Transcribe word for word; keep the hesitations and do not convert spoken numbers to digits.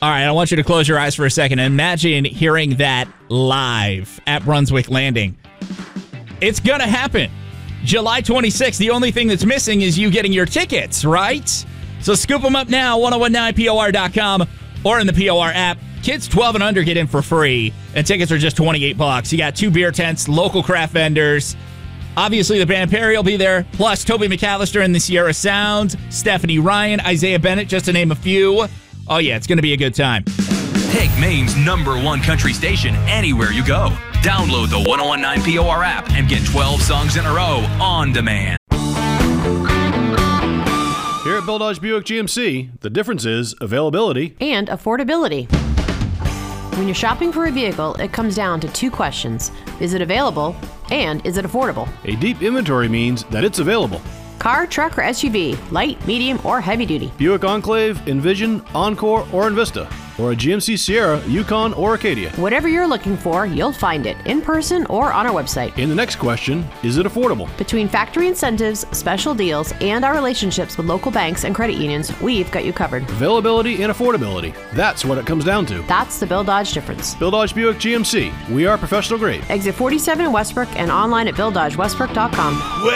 All right, I want you to close your eyes for a second and imagine hearing that live at Brunswick Landing. It's going to happen. July twenty-sixth. The only thing that's missing is you getting your tickets, right? So scoop them up now, ten nineteen P O R dot com or in the P O R app. Kids twelve and under get in for free, and tickets are just twenty-eight bucks. You got two beer tents, local craft vendors. Obviously, the band Perry will be there, plus Toby McAllister and the Sierra Sound, Stephanie Ryan, Isaiah Bennett, just to name a few. Oh, yeah, it's going to be a good time. Take Maine's number one country station anywhere you go. Download the ten nineteen P O R app and get twelve songs in a row on demand. Here at Bill Dodge Buick G M C, the difference is availability and affordability. When you're shopping for a vehicle, it comes down to two questions. Is it available? And is it affordable? A deep inventory means that it's available. Car, truck, or S U V, light, medium, or heavy duty. Buick Enclave, Envision, Encore, or Envista. Or a G M C Sierra, Yukon, or Acadia. Whatever you're looking for, you'll find it in person or on our website. In the next question, is it affordable? Between factory incentives, special deals, and our relationships with local banks and credit unions, we've got you covered. Availability and affordability. That's what it comes down to. That's the Bill Dodge difference. Bill Dodge Buick G M C. We are professional grade. Exit forty-seven in Westbrook and online at bill dodge westbrook dot com.